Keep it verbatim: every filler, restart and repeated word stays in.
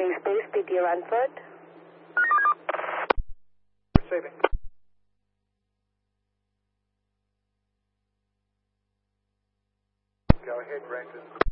Green Space, P T Ranford. Receiving. Go ahead, Renton.